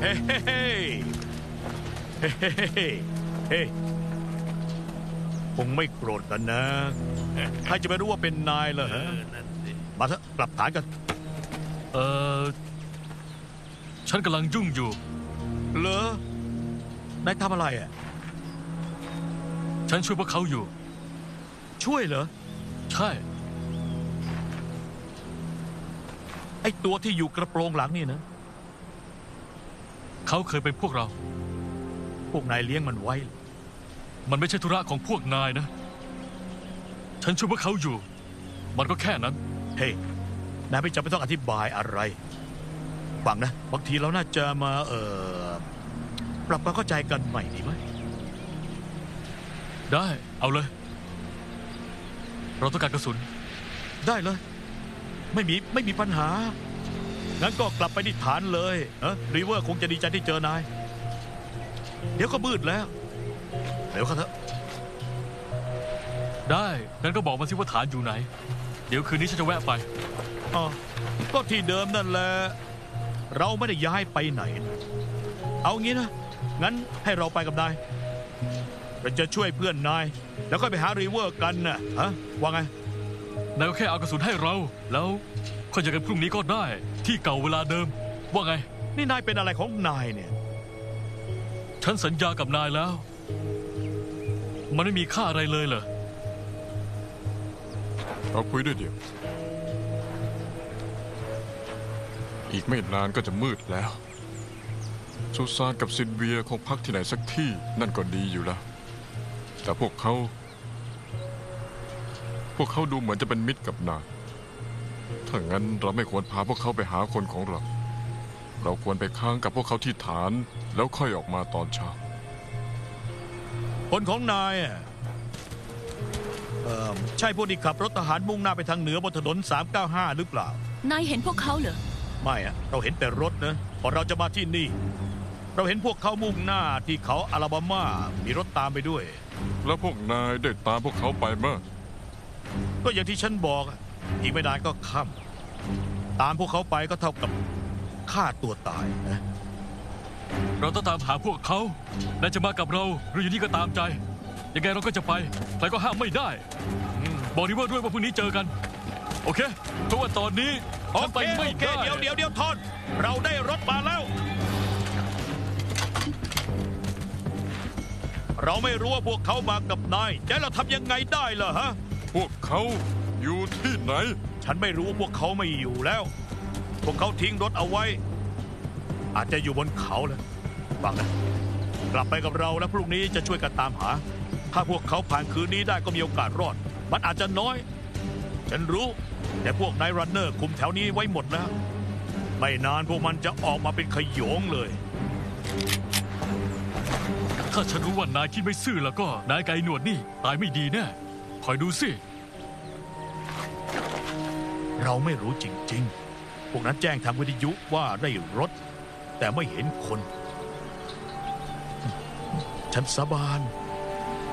ฮ้เฮ้เฮ้เฮ้เฮ้คงไม่โกรธกันนะใครจะไปรู้ว่าเป็นนายเหรอฮะมาเถอะกลับฐานกันฉันกำลังยุ่งอยู่เหรอนายทำอะไรอ่ะฉันช่วยพวกเขาอยู่ช่วยเหรอใช่ไอตัวที่อยู่กระโปรงหลังนี่นะเขาเคยเป็นพวกเราพวกนายเลี้ยงมันไว้มันไม่ใช่ธุระของพวกนายนะฉันช่วยพวกเขาอยู่มันก็แค่นั้นเฮ้นายไม่จำเป็นต้องอธิบายอะไรฟังนะบางทีเราน่าจะมาปรับความเข้าใจกันใหม่ดีไหมได้เอาเลยเราต้องการกระสุนได้เลยไม่มีปัญหางั้นก็กลับไปที่ฐานเลยรีเวอร์คงจะดีใจที่เจอนายเดี๋ยวก็มืดแล้วเดี๋ยวเข้าเถอะได้งั้นก็บอกมาสิว่าฐานอยู่ไหนเดี๋ยวคืนนี้ฉันจะแวะไปก็ที่เดิมนั่นแหละเราไม่ได้ย้ายไปไหนเอางี้นะงั้นให้เราไปกับนายเราจะช่วยเพื่อนนายแล้วก็ไปหารีเวอร์กันนะว่าไงนายก็แค่เอากระสุนให้เราแล้วค่อยเจอกันพรุ่งนี้ก็ได้ที่เก่าเวลาเดิมว่าไงนี่นายเป็นอะไรของนายเนี่ยฉันสัญญากับนายแล้วมันไม่มีค่าอะไรเลยเหรอเราคุยด้วยเดี๋ยวอีกไม่นานก็จะมืดแล้วซูซานกับซินเวียคงพักที่ไหนสักที่นั่นก็ดีอยู่แล้วแต่พวกเขาดูเหมือนจะเป็นมิตรกับนายถ้างั้นเราไม่ควรพาพวกเขาไปหาคนของเราควรไปค้างกับพวกเขาที่ฐานแล้วค่อยออกมาตอนเช้าคนของนายใช่พวกที่ขับรถทหารมุ่งหน้าไปทางเหนือบนถนน395หรือเปล่านายเห็นพวกเขาเหรอไม่เราเห็นแต่รถนะพอเราจะมาที่นี่เราเห็นพวกเขามุ่งหน้าที่เขาอลาบามามีรถตามไปด้วยแล้วพวกนายได้ตามพวกเขาไปมั้ยก็อย่างที่ฉันบอกอีกไม่นานก็ค่ำตามพวกเขาไปก็เท่ากับฆ่าตัวตายนะเราต้องตามหาพวกเขานายจะมากับเราหรืออยู่นี่ก็ตามใจยังไงเราก็จะไปใครก็ห้ามไม่ได้บอกดีว่าด้วยว่าพรุ่งนี้เจอกันโอเคเพราะว่าตอนนี้ฉันไปไม่ได้เดี๋ยวทอนเราได้รถมาแล้วเราไม่รู้ว่าพวกเขามากับนายจะเราทำยังไงได้ล่ะฮะพวกเขาอยู่ที่ไหนฉันไม่รู้ว่าพวกเขาไม่อยู่แล้วพวกเขาทิ้งรถเอาไว้อาจจะอยู่บนเขาแล้วฟังนะกลับไปกับเราแล้วพรุ่งนี้จะช่วยกันตามหาถ้าพวกเขาผ่านคืนนี้ได้ก็มีโอกาสรอดมันอาจจะน้อยฉันรู้แต่พวกนายรันเนอร์คุมแถวนี้ไว้หมดแล้วไม่นานพวกมันจะออกมาเป็นขโยงเลยถ้าฉันรู้ว่านายคิดไม่ซื่อแล้วก็นายไก่หนวดนี่ตายไม่ดีแน่คอยดูสิเราไม่รู้จริงๆพวกนั้นแจ้งทางวิทยุว่าได้รถแต่ไม่เห็นคนฉันสาบาน